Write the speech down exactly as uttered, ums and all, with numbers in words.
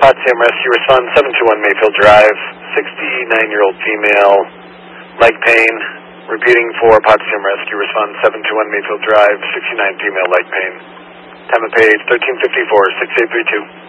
Potsdam Rescue, respond seven two one Mayfield Drive, sixty-nine-year-old female, leg pain. Repeating for Potsdam Rescue, respond seven two one Mayfield Drive, sixty-nine female, leg pain. Time of page thirteen fifty-four, six eight three two.